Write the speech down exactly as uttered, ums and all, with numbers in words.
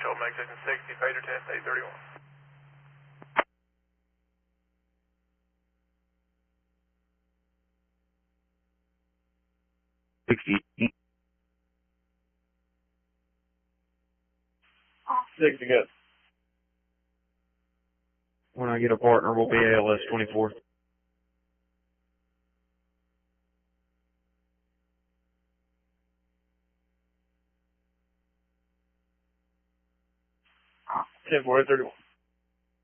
control, make station sixty, fader test eight thirty-one. sixty. sixty, good. When I get a partner, we'll be A L S twenty-four. ten four, eight thirty-one.